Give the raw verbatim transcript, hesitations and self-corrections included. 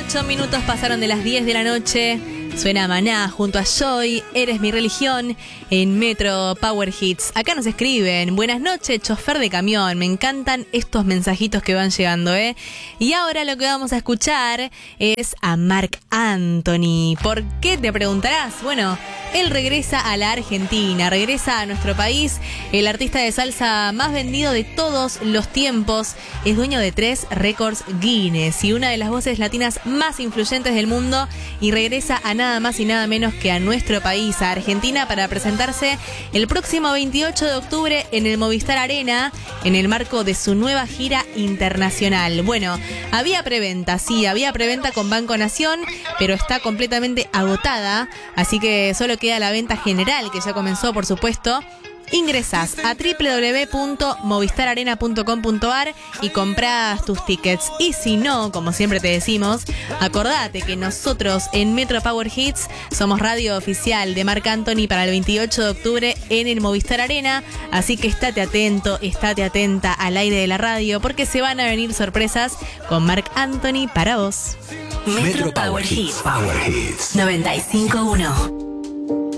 Ocho minutos pasaron de las diez de la noche. Suena Maná junto a Joy, Eres mi religión, en Metro Power Hits. Acá nos escriben: buenas noches, chofer de camión. Me encantan estos mensajitos que van llegando, ¿eh? Y ahora lo que vamos a escuchar es a Marc Anthony. ¿Por qué, te preguntarás? Bueno, él regresa a la Argentina, regresa a nuestro país. El artista de salsa más vendido de todos los tiempos. Es dueño de tres récords Guinness y una de las voces latinas más influyentes del mundo. Y regresa a nada más y nada menos que a nuestro país, a Argentina, para presentarse el próximo veintiocho de octubre en el Movistar Arena, en el marco de su nueva gira internacional. Bueno, había preventa, sí, había preventa con Banco Nación, pero está completamente agotada, así que solo queda la venta general, que ya comenzó, por supuesto. Ingresás a doble u doble u doble u punto movistar arena punto com punto a r y comprás tus tickets. Y si no, como siempre te decimos, acordate que nosotros en Metro Power Hits somos radio oficial de Marc Anthony para el veintiocho de octubre en el Movistar Arena. Así que estate atento, estate atenta al aire de la radio, porque se van a venir sorpresas con Marc Anthony para vos. Metro Power Hits. Power Hits. noventa y cinco punto uno.